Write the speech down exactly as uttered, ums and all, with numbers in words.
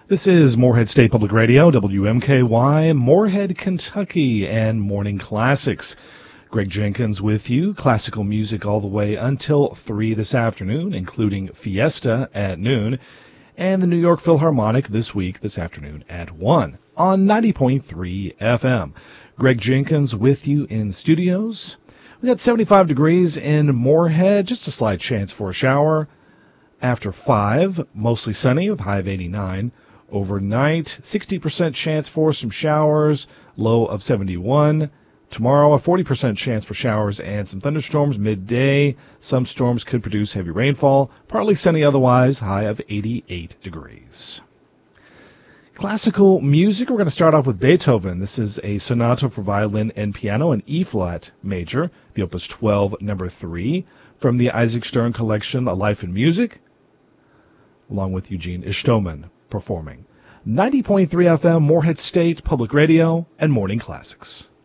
This is Morehead State Public Radio, W M K Y, Morehead, Kentucky, and Morning Classics. Greg Jenkins with you, classical music all the way until three this afternoon, including Fiesta at noon, and the New York Philharmonic this week, this afternoon at one on ninety point three F M. Greg Jenkins with you in studios. We got seventy-five degrees in Morehead, just a slight chance for a shower. After five, mostly sunny with high of eighty-nine. Overnight, sixty percent chance for some showers, low of seventy-one. Tomorrow, a forty percent chance for showers and some thunderstorms midday. Some storms could produce heavy rainfall. Partly sunny otherwise, high of eighty-eight degrees. Classical music, we're going to start off with Beethoven. This is a sonata for violin and piano in E-flat major, the Opus twelve, number three, from the Isaac Stern collection, A Life in Music, along with Eugene Ishtoman performing. ninety point three F M, Morehead State Public Radio, and Morning Classics.